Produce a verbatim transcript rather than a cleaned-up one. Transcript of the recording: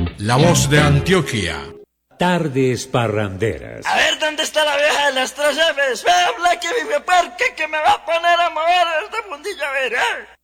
La Voz de Antioquia. Tardes parranderas. A ver, ¿dónde está la vieja de las tres Fs? Ve, habla que vive parque que me va a poner a mover este mundillo, a ver, ¿eh?